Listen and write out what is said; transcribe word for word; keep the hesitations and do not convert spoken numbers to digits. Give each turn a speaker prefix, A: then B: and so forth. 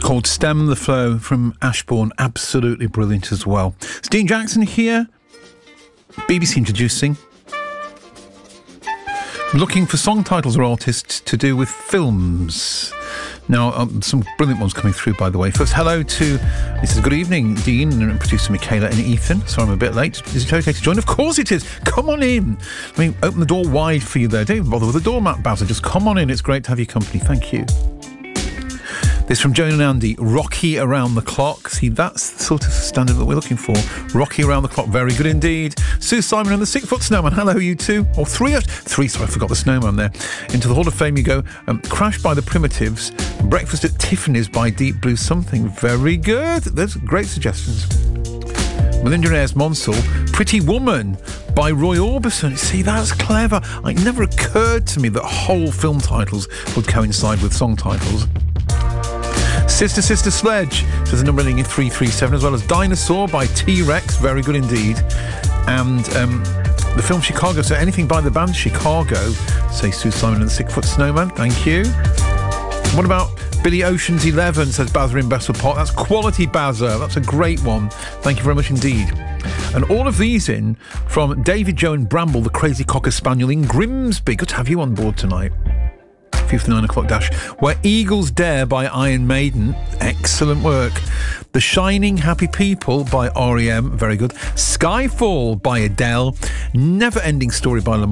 A: called Stem the Flow from Ashbourne. Absolutely brilliant as well. It's Dean Jackson here. B B C introducing. Looking for song titles or artists to do with films. Now, um, some brilliant ones coming through, by the way. First, hello to, this is good evening, Dean and producer Michaela and Ethan. Sorry I'm a bit late. Is it okay to join? Of course it is. Come on in. I mean, open the door wide for you there. Don't even bother with the doormat, Bowser. Just come on in. It's great to have your company. Thank you. This from Joan and Andy, Rocky Around the Clock. See, that's the sort of standard that we're looking for. Rocky Around the Clock, very good indeed. Sue Simon and the Six Foot Snowman, hello you two. Or three, three, sorry, I forgot the snowman there. Into the Hall of Fame you go. Um, Crash by the Primitives, Breakfast at Tiffany's by Deep Blue Something. Very good. There's great suggestions. Melinda Ayres Monsell, Pretty Woman by Roy Orbison. See, that's clever. It never occurred to me that whole film titles would coincide with song titles. Sister Sister Sledge, so there's a number ending in three three seven, as well as Dinosaur by T-Rex, very good indeed. And um, the film Chicago, so anything by the band Chicago, say Sue Simon and the Six Foot Snowman, thank you. What about Billy Ocean's Eleven, says Bazza in Bessel Park. That's quality Bazza, that's a great one. Thank you very much indeed. And all of these in from David Joe and Bramble, the Crazy Cocker Spaniel in Grimsby. Good to have you on board tonight. fifty-nine o'clock dash. Where Eagles Dare by Iron Maiden. Excellent work. The Shining Happy People by R E M. Very good. Skyfall by Adele. Never Ending Story by Lamar.